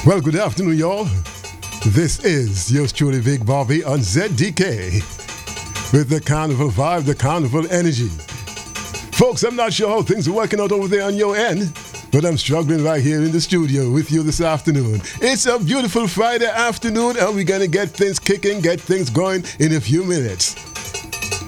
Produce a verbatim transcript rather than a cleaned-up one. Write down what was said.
Well, good afternoon, y'all. This is yours truly, Big Bobby on Z D K with the carnival vibe, the carnival energy. Folks, I'm not sure how things are working out over there on your end, but I'm struggling right here in the studio with you this afternoon. It's a beautiful Friday afternoon, and we're going to get things kicking, get things going in a few minutes.